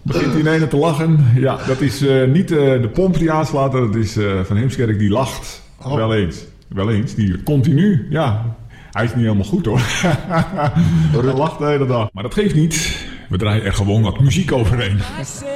Begint hij ineens te lachen. Ja, dat is niet de pomp die aanslaat. Dat is Van Heemskerk die lacht. Oh. Wel eens. Die continu. Ja, hij is niet helemaal goed hoor. Hij lacht de hele dag. Maar dat geeft niet. We draaien er gewoon wat muziek overheen.